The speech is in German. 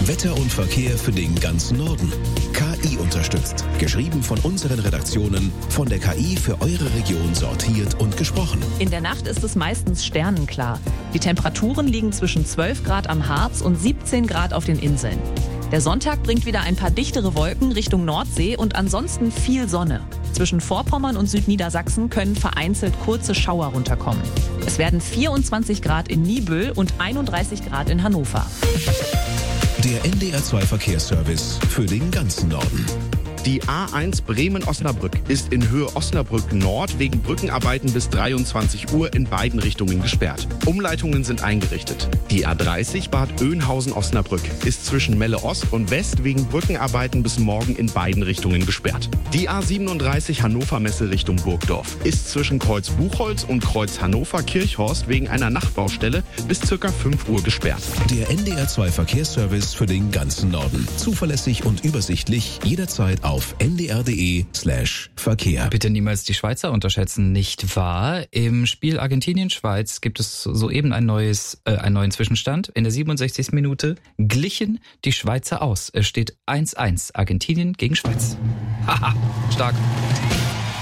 Wetter und Verkehr für den ganzen Norden. KI unterstützt. Geschrieben von unseren Redaktionen, von der KI für eure Region sortiert und gesprochen. In der Nacht ist es meistens sternenklar. Die Temperaturen liegen zwischen 12 Grad am Harz und 17 Grad auf den Inseln. Der Sonntag bringt wieder ein paar dichtere Wolken Richtung Nordsee und ansonsten viel Sonne. Zwischen Vorpommern und Südniedersachsen können vereinzelt kurze Schauer runterkommen. Es werden 24 Grad in Niebüll und 31 Grad in Hannover. Der NDR2 Verkehrsservice für den ganzen Norden. Die A1 Bremen-Osnabrück ist in Höhe Osnabrück Nord wegen Brückenarbeiten bis 23 Uhr in beiden Richtungen gesperrt. Umleitungen sind eingerichtet. Die A30 Bad Oeynhausen-Osnabrück ist zwischen Melle Ost und West wegen Brückenarbeiten bis morgen in beiden Richtungen gesperrt. Die A37 Hannover Messe Richtung Burgdorf ist zwischen Kreuz Buchholz und Kreuz Hannover-Kirchhorst wegen einer Nachtbaustelle bis ca. 5 Uhr gesperrt. Der NDR2 Verkehrsservice für den ganzen Norden. Zuverlässig und übersichtlich, jederzeit auf ndr.de/Verkehr. Bitte niemals die Schweizer unterschätzen, nicht wahr? Im Spiel Argentinien-Schweiz gibt es soeben einen neuen Zwischenstand. In der 67. Minute glichen die Schweizer aus. Es steht 1-1. Argentinien gegen Schweiz. Haha, stark.